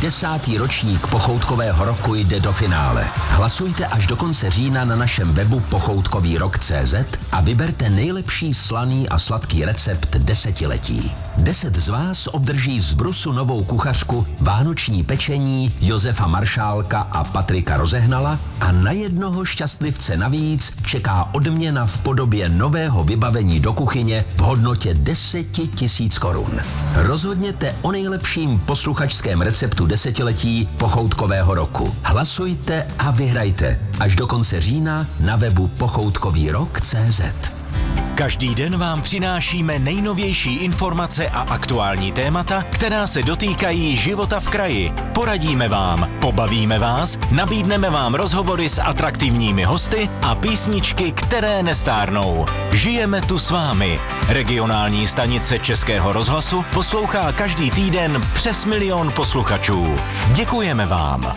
10. ročník pochoutkového roku jde do finále. Hlasujte až do konce října na našem webu pochoutkovýrok.cz a vyberte nejlepší slaný a sladký recept desetiletí. 10 z vás obdrží z Brusu novou kuchařku, vánoční pečení Josefa Maršálka a Patrika Rozehnala a na jednoho šťastlivce navíc čeká odměna v podobě nového vybavení do kuchyně v hodnotě 10 000 korun. Rozhodněte o nejlepším posluchačském receptu desetiletí pochoutkového roku. Hlasujte a vyhrajte až do konce října na webu pochoutkovýrok.cz. Každý den vám přinášíme nejnovější informace a aktuální témata, která se dotýkají života v kraji. Poradíme vám, pobavíme vás, nabídneme vám rozhovory s atraktivními hosty a písničky, které nestárnou. Žijeme tu s vámi. Regionální stanice Českého rozhlasu poslouchá každý týden přes 1 000 000 posluchačů. Děkujeme vám.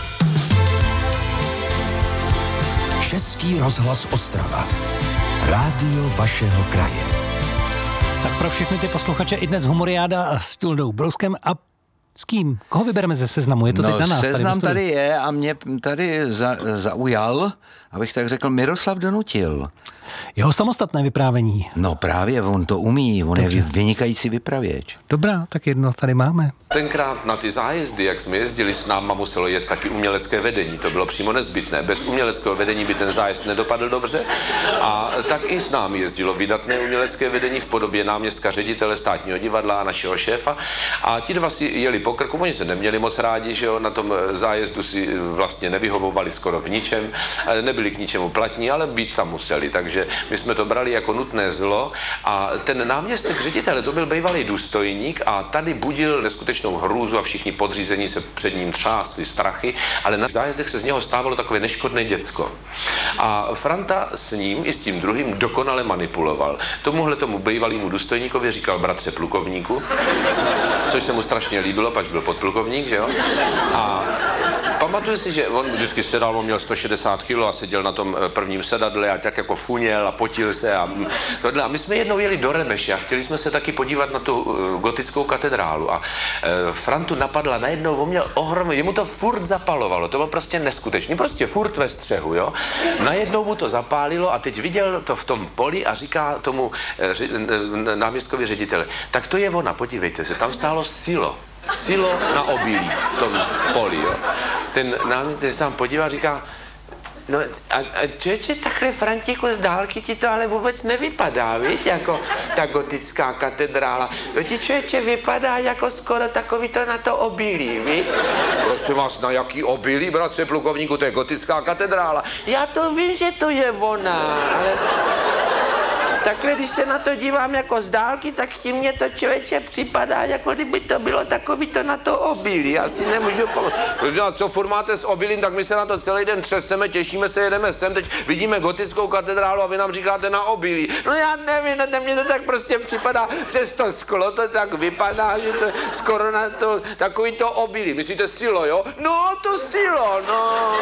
Český rozhlas Ostrava. Rádio vašeho kraje. Tak pro všechny ty posluchače i dnes Humoriáda s Tildou Brouskem a s kým? Koho vybereme ze seznamu? Je to teď na nás. Seznam tady je a mě tady zaujal, abych tak řekl, Miroslav Donutil. Jeho samostatné vyprávění. No právě, on to umí, on je vynikající vypravěč. Dobrá, tak jedno tady máme. Tenkrát na ty zájezdy, jak jsme jezdili s náma, muselo jet taky umělecké vedení. To bylo přímo nezbytné. Bez uměleckého vedení by ten zájezd nedopadl dobře. A tak i s námi jezdilo vydatné umělecké vedení v podobě náměstka ředitele Státního divadla a našeho šéfa. A ti dva si jeli po krku, oni se neměli moc rádi, že jo, na tom zájezdu si vlastně nevyhovovali skoro v ničem, nebyli k ničemu platní, ale být tam museli. Takže my jsme to brali jako nutné zlo a ten náměstek ředitele, to byl bývalý důstojník a tady budil neskutečnou hrůzu a všichni podřízení se před ním třásli strachy, ale na zájezdech se z něho stávalo takové neškodné děcko. A Franta s ním i s tím druhým dokonale manipuloval. Tomu bývalýmu důstojníkovi říkal bratře plukovníku, což se mu strašně líbilo, pač byl podplukovník, že jo? A pamatuju si, že on vždycky sedal, on měl 160 kg a seděl na tom prvním sedadle a tak jako funěl a potil se a tohle. A my jsme jednou jeli do Remeše a chtěli jsme se taky podívat na tu gotickou katedrálu a Frantu napadla najednou, on měl ohromný, jemu to furt zapalovalo, to bylo prostě neskutečný, prostě furt ve střehu, jo. Najednou mu to zapálilo a teď viděl to v tom poli a říká tomu náměstkovi ředitele, tak to je ona, podívejte se, tam stálo silo na obilí v tom poli, jo. Ten náměstek se tam podívá a říká, no a člověče, takhle Frantiku z dálky ti to ale vůbec nevypadá, víš, jako ta gotická katedrála. To ti člověče vypadá jako skoro takový to na to obilí, víš? Prosím vás, na jaký obilí, bratře plukovníku, to je gotická katedrála. Já to vím, že to je ona, ale takhle, když se na to dívám jako z dálky, tak tím mě to člověče připadá, jako kdyby to bylo takový to na to obilí. Já si nemůžu pomoct. Protože co furt máte s obilím, tak my se na to celý den třeseme, těšíme se, jedeme sem, teď vidíme gotickou katedrálu a vy nám říkáte na obilí. No já nevím, no, mně to tak prostě připadá, přes to sklo to tak vypadá, že to skoro na to, takový to obilí. Myslíte silo, jo? No, to silo, no.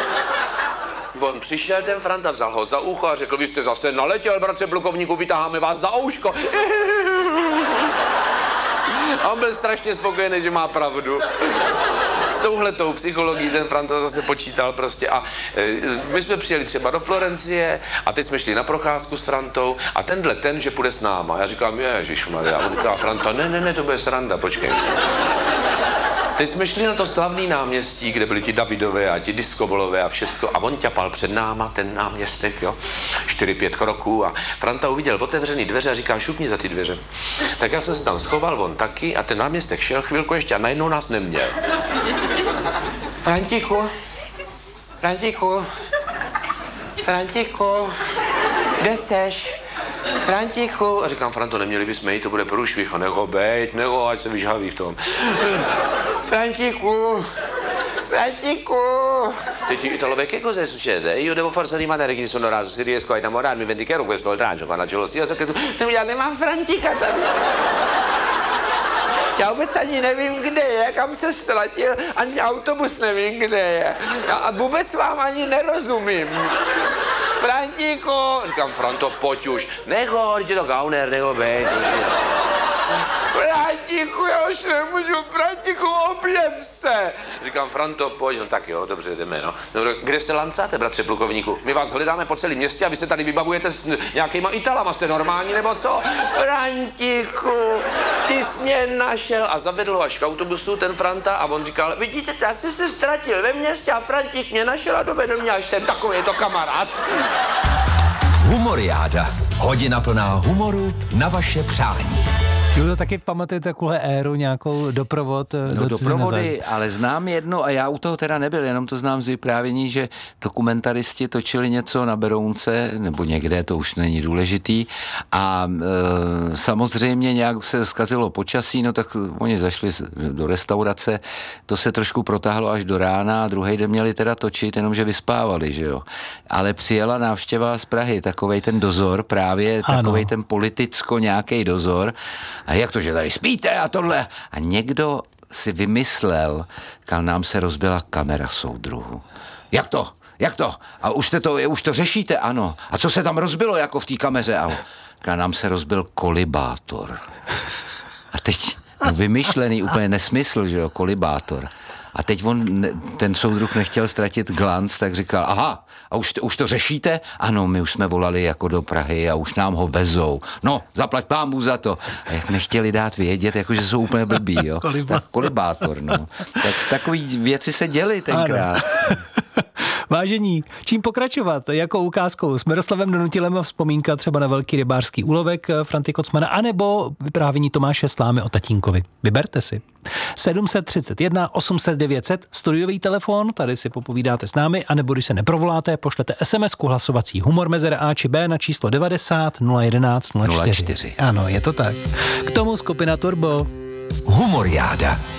On přišel ten Franta, vzal ho za ucho a řekl, vy jste zase naletěl, bratře plukovníku, vytáháme vás za ouško. A on byl strašně spokojený, že má pravdu. S touhletou psychologií ten Franta zase počítal prostě a my jsme přijeli třeba do Florencie a teď jsme šli na procházku s Frantou a ten, že půjde s náma. Já říkám, ježišmarja, a on říká, Franta, ne, to bude sranda, počkej. Teď jsme šli na to slavný náměstí, kde byli ti Davidové a ti Diskovolové a všecko a on ťapal před náma, ten náměstek, jo, 4-5 kroků a Franta uviděl otevřený dveře a říká, šupni za ty dveře. Tak já jsem se tam schoval, on taky a ten náměstek šel chvilku ještě a najednou nás neměl. Frantiku, kde seš? Frantichu, a říkám, Franto, neměli bychom jít, to bude průšvih, a neho, ať se vyžhaví v tom. Frantiku. Tutti Italové, che cosa succede? Io devo forse rimanere qui, sono raso, se riesco a innamorarmi, vendicherò questo oltraggio con la gelosia, so che tu... Já nemám Frantika tady. Já vůbec ani nevím, kde je, kam se ztratil, ani autobus nevím, kde je. A vůbec vám ani nerozumím. Frantiku, říkám, Franto, pojď už. Nehoď, je to gauner, bejt. Frantiku, já už nemůžu, Frantiku, objev se. Říkám, Franto, pojď, no tak jo, dobře, jdeme, no. Kde se lancáte, bratře plukovníku? My vás hledáme po celém městě a vy se tady vybavujete s nějakýma Italama, jste normální nebo co? Frantiku, ty jsi mě našel a zavedl až k autobusu ten Franta a on říkal, vidíte, já jsi se ztratil ve městě a Frantik mě našel a dovedl mě až sem, takový je to kamarád. Humoriáda. Hodina plná humoru na vaše přání. Julo, taky pamatujete takovou éru, nějakou doprovod? Doprovody, ale znám jedno a já u toho teda nebyl, jenom to znám z vyprávění, že dokumentaristi točili něco na Berounce, nebo někde, to už není důležitý a samozřejmě nějak se zkazilo počasí, no tak oni zašli do restaurace, to se trošku protáhlo až do rána a druhý den měli teda točit, jenomže vyspávali, že jo. Ale přijela návštěva z Prahy, takovej ten dozor, právě takovej ten politicko nějaký dozor. A jak to, že tady spíte a tohle? A někdo si vymyslel, kam nám se rozbila kamera soudruhu. Jak to? Jak to? A už to řešíte? Ano. A co se tam rozbilo jako v té kameře? A nám se rozbil kolibátor. A teď vymyšlený úplně nesmysl, že jo, kolibátor. A teď ten soudruh nechtěl ztratit glanc, tak říkal, aha, a už to řešíte? Ano, my už jsme volali jako do Prahy a už nám ho vezou. No, zaplať pánbůh za to. A jak nechtěli dát vědět, jakože jsou úplně blbí, jo. Tak kolibátor, no. Tak takový věci se děly tenkrát. Vážení, čím pokračovat? Jakou ukázkou? S Miroslavem Donutilem vzpomínka třeba na velký rybářský úlovek Franty Kocmana, anebo vyprávění Tomáše Slámy o tatínkovi. Vyberte si. 731 800 900, studiový telefon, tady si popovídáte s námi, anebo když se neprovoláte, pošlete SMS-ku hlasovací humor mezera A či B na číslo 90 011 04. Ano, je to tak. K tomu skupina Turbo. Humoriáda.